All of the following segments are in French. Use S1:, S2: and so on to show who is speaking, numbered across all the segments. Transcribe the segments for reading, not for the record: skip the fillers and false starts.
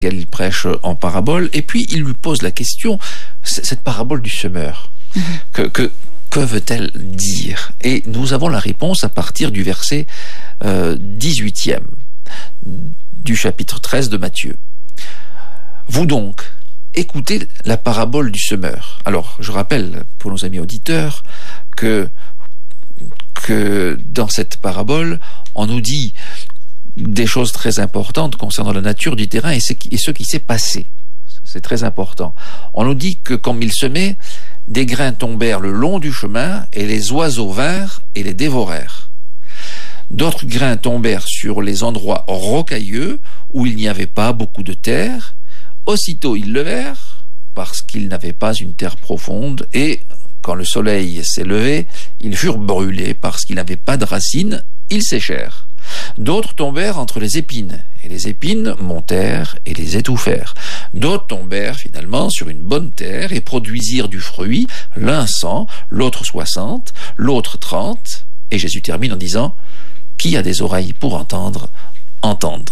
S1: Il prêche en parabole, et puis il lui pose la question, cette parabole du semeur, que veut-elle dire? Et nous avons la réponse à partir du verset 18e du chapitre 13 de Matthieu. Vous donc, écoutez la parabole du semeur. Alors, je rappelle pour nos amis auditeurs que dans cette parabole, on nous dit des choses très importantes concernant la nature du terrain et ce qui s'est passé. C'est très important. On nous dit que comme il semait, des grains tombèrent le long du chemin et les oiseaux vinrent et les dévorèrent. D'autres grains tombèrent sur les endroits rocailleux où il n'y avait pas beaucoup de terre. Aussitôt ils levèrent parce qu'ils n'avaient pas une terre profonde et quand le soleil s'est levé, ils furent brûlés parce qu'ils n'avaient pas de racines, ils séchèrent. D'autres tombèrent entre les épines, et les épines montèrent et les étouffèrent. D'autres tombèrent finalement sur une bonne terre et produisirent du fruit, l'un 100, l'autre 60, l'autre 30. Et Jésus termine en disant « Qui a des oreilles pour entendre, entendre ».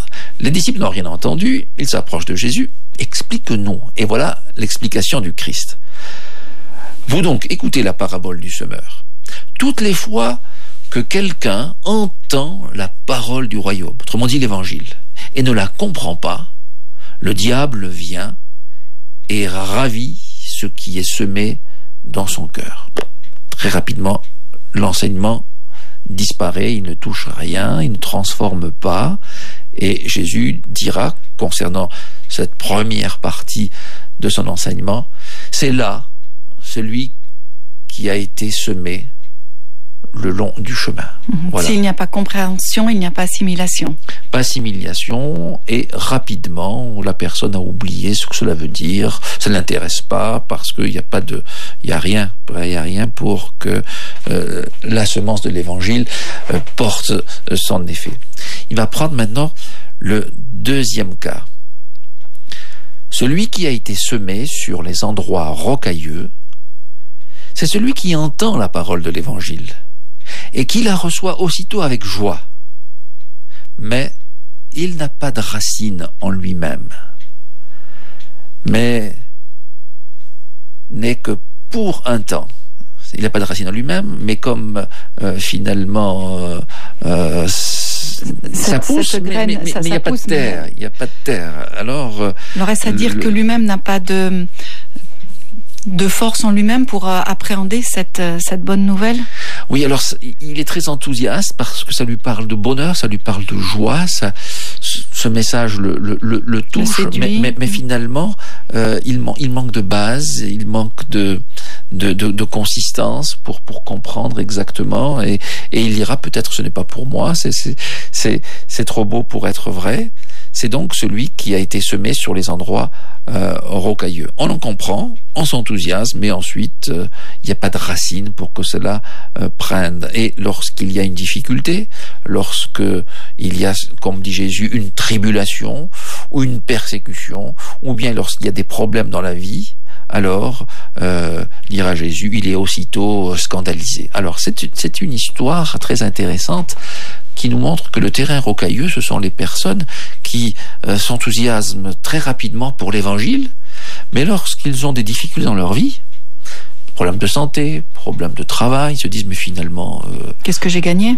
S1: Les disciples n'ont rien entendu, ils s'approchent de Jésus, explique-nous. Et voilà l'explication du Christ. Vous donc écoutez la parabole du semeur. Toutes les fois que quelqu'un entend la parole du royaume, autrement dit l'évangile, et ne la comprend pas, le diable vient et ravit ce qui est semé dans son cœur. Très rapidement, l'enseignement disparaît, il ne touche rien, il ne transforme pas, et Jésus dira, concernant cette première partie de son enseignement, c'est là celui qui a été semé le long du chemin. Voilà.
S2: S'il n'y a pas compréhension, il n'y a pas assimilation.
S1: Pas assimilation, et rapidement, la personne a oublié ce que cela veut dire, ça ne l'intéresse pas, parce qu'il n'y a rien pour que la semence de l'évangile porte son effet. Il va prendre maintenant le deuxième cas. Celui qui a été semé sur les endroits rocailleux, c'est celui qui entend la parole de l'évangile et qui la reçoit aussitôt avec joie. Mais il n'a pas de racine en lui-même, mais n'est que pour un temps. Il n'a pas de racine en lui-même, mais comme finalement ça pousse, mais il n'y a pas de terre. Il n'y a pas de terre. Alors
S2: est-ce à dire que lui-même n'a pas de force en lui-même pour appréhender cette bonne nouvelle?
S1: Oui, alors il est très enthousiaste parce que ça lui parle de bonheur, ça lui parle de joie, ce message le touche, mais finalement il manque de base, il manque de consistance pour comprendre exactement, et il dira peut-être ce n'est pas pour moi, c'est trop beau pour être vrai. C'est donc celui qui a été semé sur les endroits rocailleux. On en comprend, on s'enthousiasme, mais ensuite il n'y a pas de racine pour que cela prenne. Et lorsqu'il y a une difficulté, lorsque il y a, comme dit Jésus, une tribulation ou une persécution, ou bien lorsqu'il y a des problèmes dans la vie, alors, dira Jésus, il est aussitôt scandalisé. Alors, c'est une histoire très intéressante qui nous montre que le terrain rocailleux, ce sont les personnes qui s'enthousiasment très rapidement pour l'évangile, mais lorsqu'ils ont des difficultés dans leur vie, problèmes de santé, problèmes de travail, ils se disent mais finalement
S2: qu'est-ce que j'ai gagné,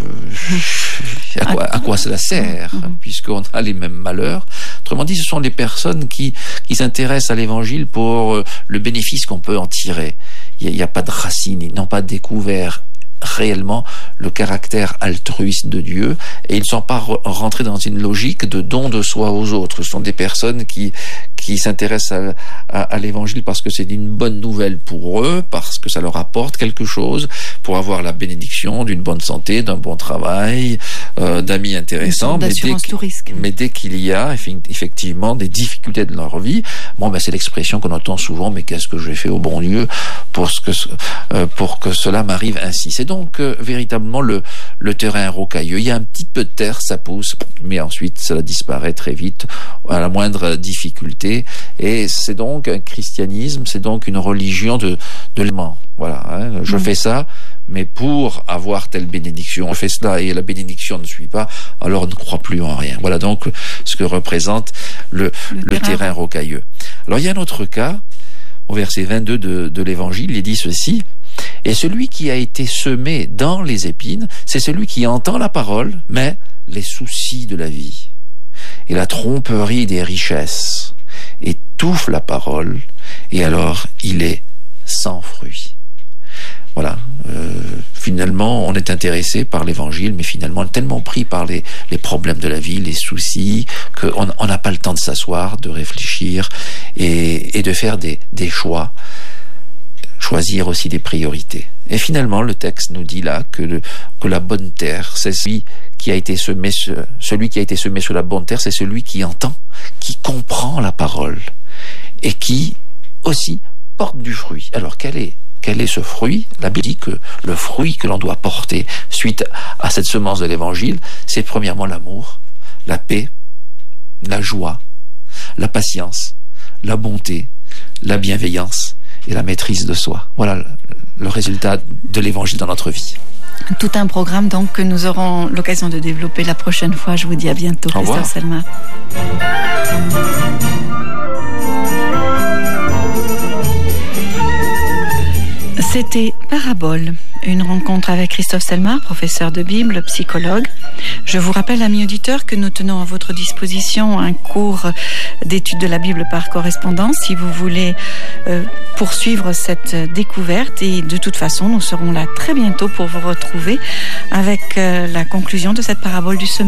S1: à quoi cela sert, puisqu'on a les mêmes malheurs. Autrement dit, ce sont les personnes qui s'intéressent à l'évangile pour le bénéfice qu'on peut en tirer. Il n'y a pas de racine, ils n'ont pas découvert réellement le caractère altruiste de Dieu, et ils ne sont pas rentrés dans une logique de don de soi aux autres. Ce sont des personnes qui s'intéressent à l'évangile parce que c'est une bonne nouvelle pour eux, parce que ça leur apporte quelque chose, pour avoir la bénédiction d'une bonne santé, d'un bon travail, d'amis intéressants. Mais dès qu'il y a effectivement des difficultés de leur vie, c'est l'expression qu'on entend souvent, mais qu'est-ce que j'ai fait au bon Dieu pour que cela m'arrive ainsi. C'est donc véritablement le terrain rocailleux. Il y a un petit peu de terre, ça pousse, mais ensuite cela disparaît très vite à la moindre difficulté. Et c'est donc un christianisme, c'est donc une religion de l'aimant. Voilà, je fais ça, mais pour avoir telle bénédiction, on fait cela et la bénédiction ne suit pas, alors on ne croit plus en rien. Voilà donc ce que représente le terrain rocailleux. Alors il y a un autre cas, au verset 22 de l'Évangile, il dit ceci: « Et celui qui a été semé dans les épines, c'est celui qui entend la parole, mais les soucis de la vie et la tromperie des richesses étouffent la parole, et alors il est sans fruit. » Voilà, finalement on est intéressé par l'évangile, mais finalement on est tellement pris par les problèmes de la vie, les soucis, qu'on n'a pas le temps de s'asseoir, de réfléchir et de faire des choix, choisir aussi des priorités. Et finalement le texte nous dit là que la bonne terre, c'est celui qui a été semé sur la bonne terre, c'est celui qui entend, qui comprend la parole et qui aussi porte du fruit. Alors quel est ce fruit? La Bible dit que le fruit que l'on doit porter suite à cette semence de l'évangile, c'est premièrement l'amour, la paix, la joie, la patience, la bonté, la bienveillance et la maîtrise de soi. Voilà le résultat de l'évangile dans notre vie.
S2: Tout un programme donc que nous aurons l'occasion de développer la prochaine fois. Je vous dis à bientôt, Christophe Selmar. C'était Parabole, une rencontre avec Christophe Selmar, professeur de Bible, psychologue. Je vous rappelle, amis auditeurs, que nous tenons à votre disposition un cours d'étude de la Bible par correspondance si vous voulez poursuivre cette découverte. Et de toute façon, nous serons là très bientôt pour vous retrouver avec la conclusion de cette parabole du semeur.